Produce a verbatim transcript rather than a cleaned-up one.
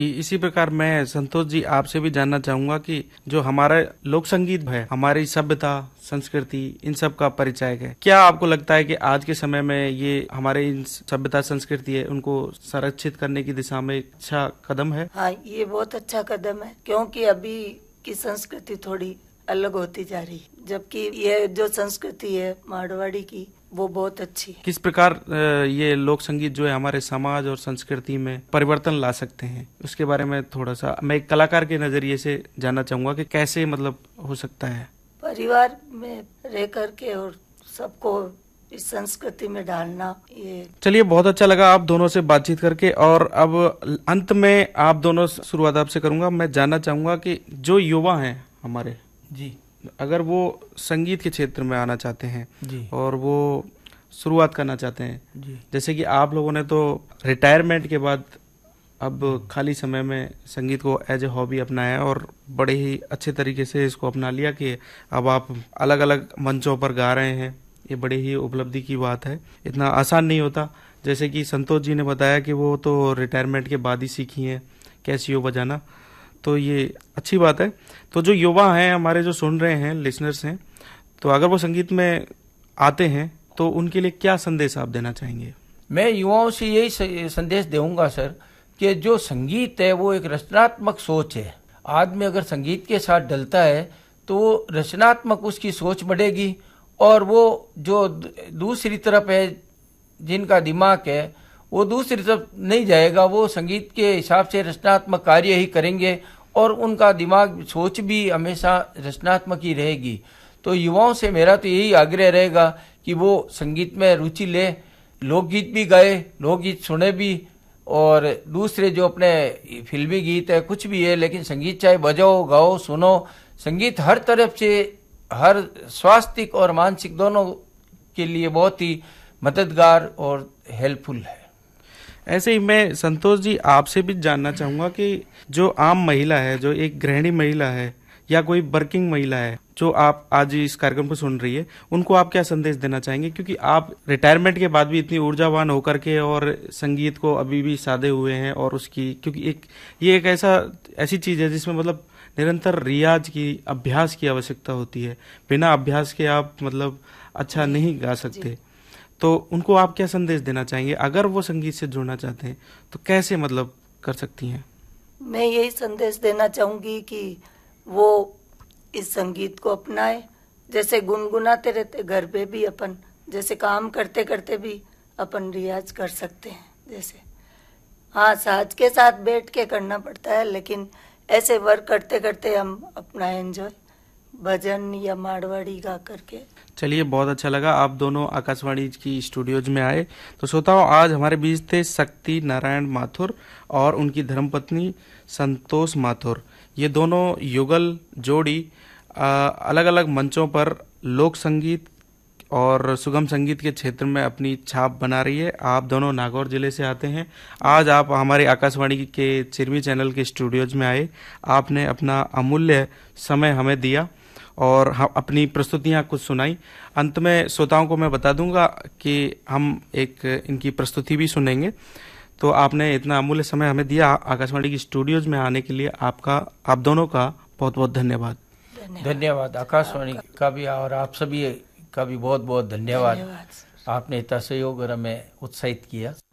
इसी प्रकार मैं संतोष जी आपसे भी जानना चाहूंगा कि जो हमारा लोक संगीत है, हमारी सभ्यता, संस्कृति, इन सब का परिचायक है। क्या आपको लगता है कि आज के समय में ये हमारे इन सभ्यता संस्कृति है उनको संरक्षित करने की दिशा में एक अच्छा कदम है? हाँ, ये बहुत अच्छा कदम है, क्योंकि अभी की संस्कृति थोड़ी अलग होती जा रही है, जबकि ये जो संस्कृति है मारवाड़ी की वो बहुत अच्छी है। किस प्रकार ये लोक संगीत जो है हमारे समाज और संस्कृति में परिवर्तन ला सकते हैं, उसके बारे में थोड़ा सा मैं एक कलाकार के नजरिए से जानना चाहूंगा कि कैसे मतलब हो सकता है? परिवार में रह करके और सबको इस संस्कृति में डालना। ये चलिए, बहुत अच्छा लगा आप दोनों से बातचीत करके। और अब अंत में आप दोनों, शुरुआत आपसे करूंगा, मैं जानना चाहूंगा कि जो युवा हैं हमारे जी, अगर वो संगीत के क्षेत्र में आना चाहते हैं जी, और वो शुरुआत करना चाहते हैं, जी, जैसे कि आप लोगों ने तो रिटायरमेंट के बाद अब खाली समय में संगीत को एज ए हॉबी अपनाया है और बड़े ही अच्छे तरीके से इसको अपना लिया कि अब आप अलग अलग मंचों पर गा रहे हैं। ये बड़ी ही उपलब्धि की बात है, इतना आसान नहीं होता। जैसे कि संतोष जी ने बताया कि वो तो रिटायरमेंट के बाद ही सीखी हैं कैसियो बजाना, तो ये अच्छी बात है। तो जो युवा हैं हमारे, जो सुन रहे हैं, लिसनर्स हैं, तो अगर वो संगीत में आते हैं तो उनके लिए क्या संदेश आप देना चाहेंगे? मैं युवाओं से यही संदेश दूंगा सर कि जो संगीत है वो एक रचनात्मक सोच है। आदमी अगर संगीत के साथ डलता है तो रचनात्मक उसकी सोच बढ़ेगी, और वो जो दूसरी तरफ है जिनका दिमाग है वो दूसरी तरफ नहीं जाएगा, वो संगीत के हिसाब से रचनात्मक कार्य ही करेंगे और उनका दिमाग, सोच भी हमेशा रचनात्मक ही रहेगी। तो युवाओं से मेरा तो यही आग्रह रहेगा कि वो संगीत में रुचि ले, लोकगीत भी गाए, लोकगीत सुने भी, और दूसरे जो अपने फिल्मी गीत है कुछ भी है, लेकिन संगीत चाहे बजाओ, गाओ, सुनो। संगीत हर तरफ से, हर स्वास्थ्यिक और मानसिक दोनों के लिए बहुत ही मददगार और हेल्पफुल है। ऐसे ही मैं संतोष जी आपसे भी जानना चाहूंगा कि जो आम महिला है, जो एक गृहिणी महिला है या कोई वर्किंग महिला है जो आप आज इस कार्यक्रम को सुन रही है, उनको आप क्या संदेश देना चाहेंगे? क्योंकि आप रिटायरमेंट के बाद भी इतनी ऊर्जावान होकर के और संगीत को अभी भी साधे हुए हैं, और उसकी, क्योंकि एक ये एक ऐसा ऐसी चीज है जिसमें मतलब निरंतर रियाज की, अभ्यास की आवश्यकता होती है। बिना अभ्यास के आप मतलब अच्छा नहीं गा सकते। तो उनको आप क्या संदेश देना चाहेंगे? अगर वो संगीत से जुड़ना चाहते हैं तो कैसे मतलब कर सकती हैं? मैं यही संदेश देना चाहूंगी कि वो इस संगीत को अपनाए। जैसे गुनगुनाते रहते घर पे भी अपन, जैसे काम करते करते भी अपन रियाज कर सकते हैं। जैसे हाँ, साज के साथ बैठ के करना पड़ता है, लेकिन ऐसे वर्क करते करते हम अपना एंजॉय भजन या मारवाड़ी गा करके। चलिए, बहुत अच्छा लगा आप दोनों आकाशवाणी की स्टूडियोज में आए। तो श्रोताओं, आज हमारे बीच थे शक्ति नारायण माथुर और उनकी धर्मपत्नी संतोष माथुर। ये दोनों युगल जोड़ी अलग अलग मंचों पर लोक संगीत और सुगम संगीत के क्षेत्र में अपनी छाप बना रही है। आप दोनों नागौर जिले से आते हैं। आज आप हमारे आकाशवाणी के चिरमी चैनल के स्टूडियोज में आए, आपने अपना अमूल्य समय हमें दिया और हम अपनी प्रस्तुतियां कुछ सुनाई। अंत में श्रोताओं को मैं बता दूंगा कि हम एक इनकी प्रस्तुति भी सुनेंगे। तो आपने इतना अमूल्य समय हमें दिया आकाशवाणी की स्टूडियोज में आने के लिए, आपका, आप दोनों का बहुत बहुत धन्यवाद। धन्यवाद आकाशवाणी का भी, और आप सभी का भी बहुत बहुत धन्यवाद। आपने इतना सहयोग और हमें उत्साहित किया।